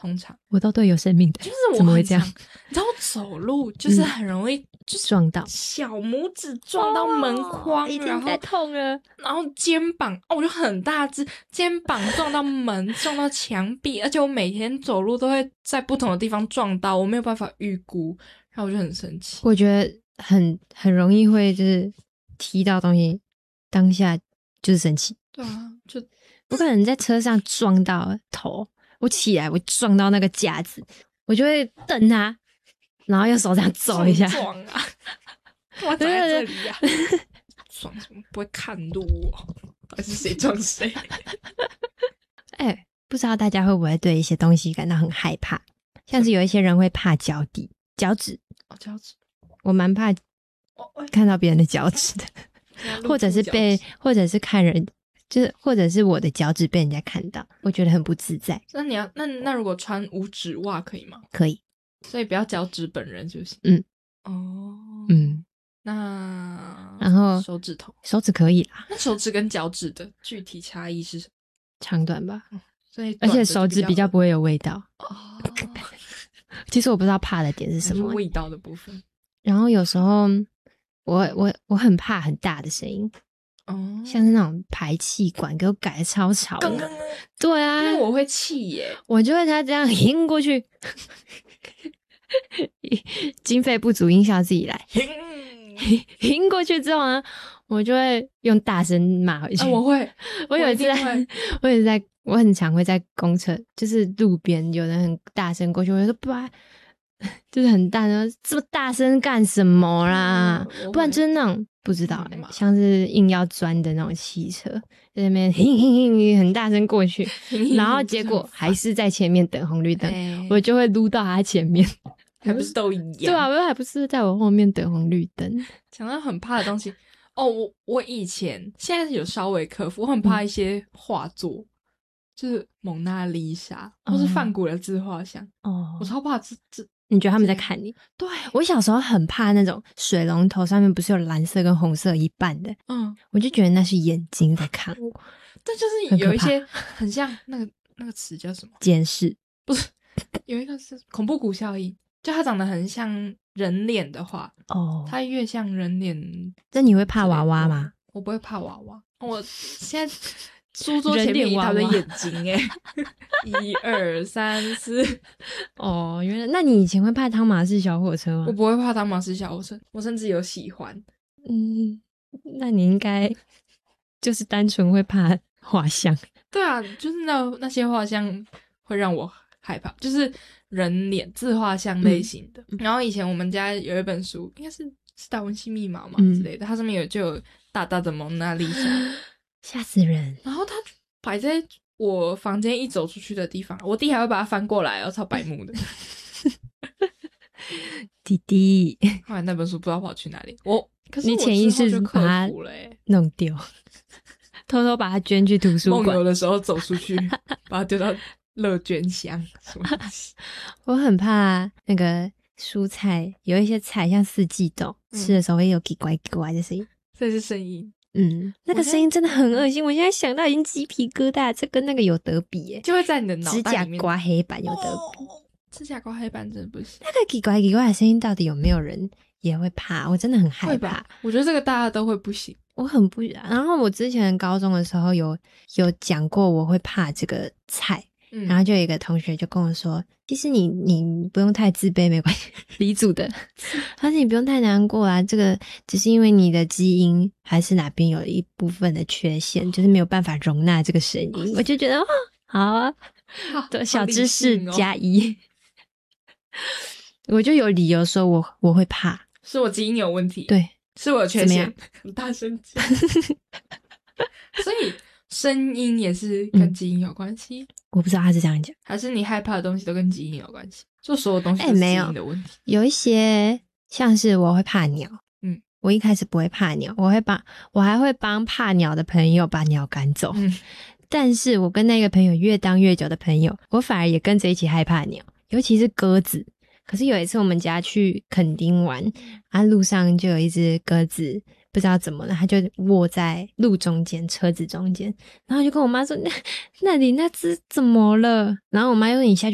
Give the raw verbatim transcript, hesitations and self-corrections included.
通常我都对有生命的， 就是我怎么会这样？ 你知道我走路就是很容易、嗯、就是撞到小拇指撞到门框， 哦、已经在痛了， 然后肩膀哦，我就很大只，肩膀撞到门，撞到墙壁，而且我每天走路都会在不同的地方撞到，我没有办法预估，然后我就很生气。 我觉得很很容易会就是踢到东西，当下就是生气。 对啊，就我可能在车上撞到头，我起来我撞到那个架子，我就会瞪他，然后用手这样走一下。 撞啊！干嘛站在这里啊？撞什么？不会看路哦？还是谁撞谁？ 哎、欸，不知道大家会不会对一些东西感到很害怕？像是有一些人会怕脚底、脚趾。 哦，脚趾， 我蛮怕看到别人的脚趾的，或者是被，或者是看人。就是或者是我的脚趾被人家看到，我觉得很不自在。 那你要那那如果穿五指袜可以吗？ 可以， 所以不要脚趾本人就行。 嗯， 哦， 嗯， 那然后手指头， 手指可以啦。 那手指跟脚趾的具体差异是什么？ 长短吧。 嗯、所以而且手指比较不会有味道。 哦， 其实我不知道怕的点是什么、欸， 味道的部分。 然后有时候我我我很怕很大的声音。哦，像是那种排气管给我改的超吵的，对啊， 那我会气耶， 我就会他这样hin过去，经费不足，音效自己来，hin过去之后呢，我就会用大声骂回去。 啊、我会， 我有一次在，我也是在，我很常会在公车，就是路边有人很大声过去，我就说不然。就是很大声，这么大声干什么啦？嗯、不然就是那种不知道、欸，像是硬要钻的那种汽车，在那边嘿嘿嘿很大声过去，然后结果还是在前面等红绿灯，我就会撸到他前面， 还不是都一样？ 对啊，我还不是在我后面等红绿灯。 讲到很怕的东西哦，我我以前现在有稍微克服，我很怕一些画作。嗯，就是蒙娜丽莎或是梵谷的自画像哦，我超怕这这。 你觉得他们在看你？ 对， 我小时候很怕那种水龙头上面不是有蓝色跟红色一半的，嗯，我就觉得那是眼睛在看我。 但就是有一些很像那个那个词叫什么？ 监视？ 不是，有一个是恐怖谷效应，就它长得很像人脸的话，哦，它越像人脸。 那你会怕娃娃吗？ 我不会怕娃娃，我现在。书桌前面一大堆眼睛诶，一二三四， 哦，原来那你以前会怕汤马士小火车吗？ 我不会怕汤马士小火车，我甚至有喜欢。 嗯，那你应该就是单纯会怕画像。 对啊，就是那那些画像会让我害怕，就是人脸自画像类型的。嗯、然后以前我们家有一本书，应该是是达文西密码嘛、嗯、之类的，它上面有就有大大的蒙娜丽莎。 吓死人！ 然后他摆在我房间一走出去的地方，我弟还会把它翻过来，然后超白目的。 弟弟， 后来那本书不知道跑去哪里。我可是你潜意识把它弄丢，偷偷把它捐去图书馆。 梦游的时候走出去，把它丢到乐捐箱。什么东西？ 我很怕那个蔬菜，有一些菜像四季豆，嗯、吃的时候会有叽呱叽呱的声音。 这是声音。 嗯，那个声音真的很恶心，我现在想到已经鸡皮疙瘩，这跟那个有得比耶， 就会在你的脑袋里面。 指甲刮黑板有得比， 哦、指甲刮黑板真的不行。 那个叽呱叽呱的声音到底有没有人也会怕？我真的很害怕。 我觉得这个大家都会不行， 我很不。然后我之前高中的时候有有讲过我会怕这个菜。嗯、然后就有一个同学就跟我说，其实你你不用太自卑，没关系。李组的，他说你不用太难过啊，这个只是因为你的基因还是哪边有一部分的缺陷，就是没有办法容纳这个声音。我就觉得哦，好啊，好小知识加一，我就有理由说我我会怕， 是我基因有问题， 对， 是我有缺陷，很大声讲，所以。声音也是跟基因有关系、嗯， 我不知道他是这样讲， 还是你害怕的东西都跟基因有关系？就所有东西都是基因的问题、欸。 有, 有一些像是我会怕鸟，嗯，我一开始不会怕鸟，我会帮，我还会帮怕鸟的朋友把鸟赶走。嗯，但是我跟那个朋友越当越久的朋友，我反而也跟着一起害怕鸟，尤其是鸽子。可是有一次我们家去垦丁玩，啊，路上就有一只鸽子。不知道怎么了，他就卧在路中间，车子中间，然后就跟我妈说：“那那里那只怎么了？”然后我妈又说：“你下去